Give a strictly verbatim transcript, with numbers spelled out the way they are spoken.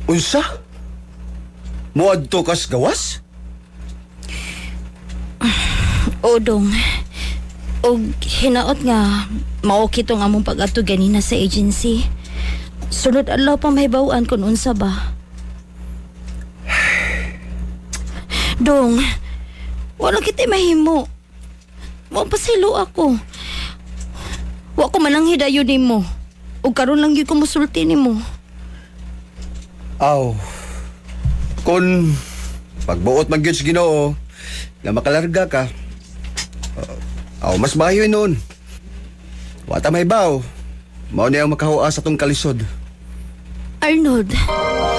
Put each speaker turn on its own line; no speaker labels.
Unsa? Muadto kas gawas?
Odong. Og hinaot nga mao kitong among pag-adto ganina sa agency. Sunod adlaw pa mahibaw-an kun unsa ba. Dong, wala kita mahimo. Wa pasilo ako. Wa ko man lang hidayon nimo. Ug karon lang gyud ko mosulti nimo.
Aw. Kun pagbuot man gyud sa Ginoo nga makalarga ka. Uh, aw mas maayo noon. Wa ta mahibaw. Mao ni ang makahuas sa tong kalisod.
Arnold,